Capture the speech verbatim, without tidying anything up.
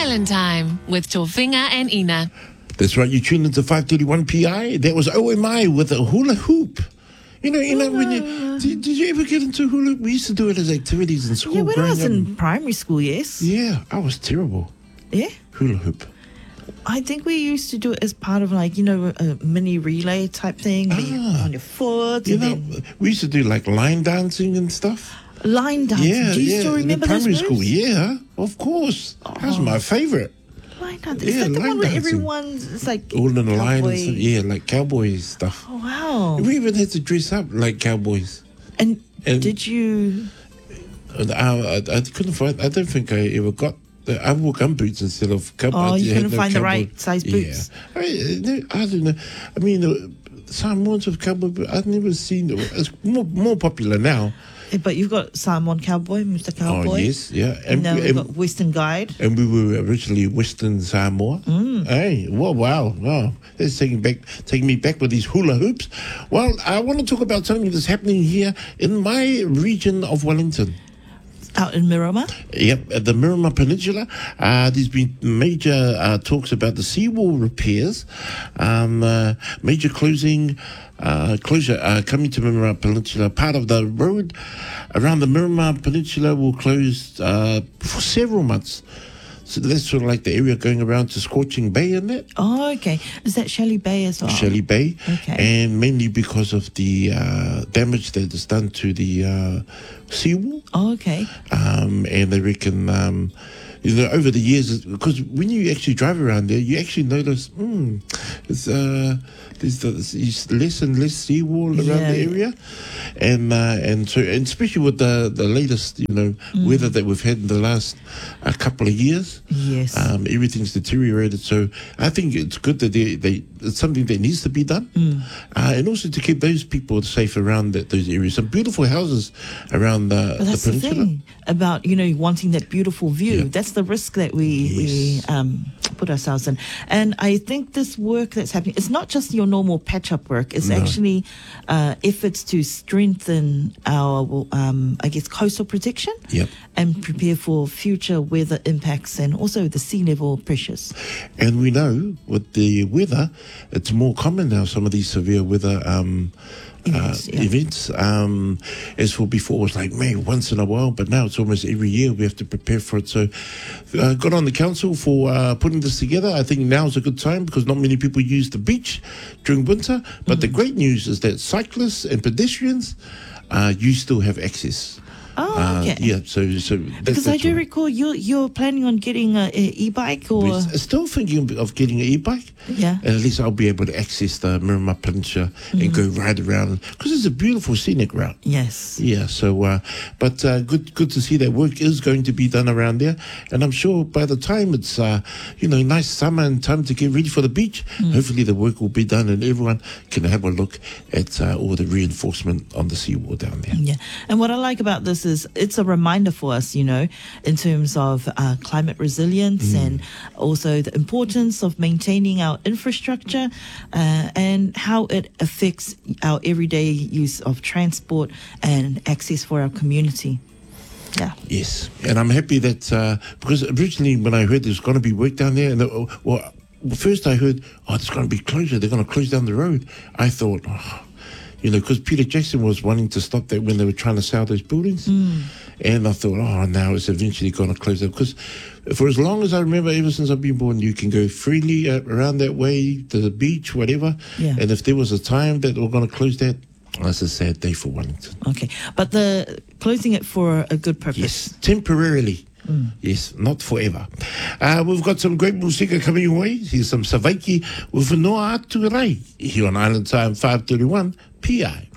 Island Time with Tofinga and Ina. That's right, you tuned into five thirty-one P I. That was O M I with a hula hoop. You know, you know, when you, did, did you ever get into hula hoop? We used to do it as activities in school. Yeah, when I was up. in primary school, yes. Yeah, I was terrible. Yeah? Hula hoop. I think we used to do it as part of like, you know, a mini relay type thing. Where you're Ah. on your foot. You and know, then we used to do like line dancing and stuff. line dancing. Yeah, Do you yeah. still in remember primary those school, moves? yeah, of course. That's Oh. my favorite. Line dancing. Yeah, Is that the line one where dancing. everyone's it's like All in a line and cowboy- stuff. Yeah, like cowboy stuff. Oh, wow. We even had to dress up like cowboys. And, And- did you... And I, I, I couldn't find. I don't think I ever got. The, I wore gum boots instead of cowboy. Oh, you I had couldn't find the right size Yeah. boots. I, mean, I don't know. I mean, uh, Samoans of cowboy boots. I've never seen. It's more more popular now. Eh, But you've got Samoan Cowboy, Mister Cowboy. Oh yes, yeah. And now we've and, got Western Guide. and we were originally Western Samoa. Mm. Hey, well, wow, wow. That's taking back, taking me back with these hula hoops. Well, I want to talk about something that's happening here in my region of Wellington. Out in Miramar. Yep, at the Miramar Peninsula, uh, there's been major uh, talks about the seawall repairs, um, uh, major closing, uh, closure uh, coming to Miramar Peninsula. Part of the road around the Miramar Peninsula will close uh, for several months. So that's sort of like the area going around to Scorching Bay, isn't it? Oh, okay. Is that Shelley Bay as well? Shelley Bay, Okay. and mainly because of the uh, damage that is done to the uh, seawall. Oh, okay. Um, and they reckon, um, you know, over the years, because when you actually drive around there, you actually notice, hmm, it's, uh, there's, there's less and less seawall around Yeah. the area. And uh, and so, and especially with the, the latest, you know, Mm. weather that we've had in the last uh, couple of years, Yes. um, everything's deteriorated. So I think it's good that they, they it's something that needs to be done, Mm. uh, and also to keep those people safe around that, those areas. Some beautiful houses around the, But the that's the peninsula. thing about, you know, wanting that beautiful view. Yeah. That's the risk that we, Yes. we um, put ourselves in. And I think this work that's happening, it's not just your normal patch-up work. It's No. actually uh, efforts to strengthen our, um, I guess, coastal protection Yep. and prepare for future weather impacts and also the sea level pressures. And we know with the weather, it's more common now, some of these severe weather um, Events, uh, yeah. events. Um, as for before, it was like, man, once in a while, but now it's almost every year we have to prepare for it. So uh, good on the council for uh, putting this together. I think now is a good time because not many people use the beach during winter. But Mm. the great news is that cyclists and pedestrians, uh, you still have access. Oh, Uh, okay. yeah, so so that's, Because I that's do what- recall you're, you're planning on getting an e-bike or... We're still thinking of getting an e-bike. Yeah. And at least I'll be able to access the Miramar Peninsula and go ride around because it's a beautiful scenic route. Yes. Yeah, so, uh, but uh, good good to see that work is going to be done around there. And I'm sure by the time it's, uh, you know, nice summer and time to get ready for the beach, hopefully the work will be done and everyone can have a look at uh, all the reinforcement on the seawall down there. Yeah. And what I like about this is it's a reminder for us, you know, in terms of uh, climate resilience and also the importance of maintaining our infrastructure uh, and how it affects our everyday use of transport and access for our community. Yeah. Yes, and I'm happy that uh, because originally when I heard there's going to be work down there, and uh, well, first I heard, oh, there's going to be closure. They're going to close down the road. I thought, oh, you know, because Peter Jackson was wanting to stop that when they were trying to sell those buildings, and I thought, oh, now it's eventually going to close down because for as long as I remember, ever since I've been born, you can go freely uh, around that way to the beach, whatever. Yeah. And if there was a time that we're going to close that, that's a sad day for Wellington. Okay. But the closing it for a good purpose. Yes, temporarily. Yes, not forever. Uh, we've got some great musika coming your way. Here's some Savaiki with Noa Atu Rai here on Island Time five thirty-one P I.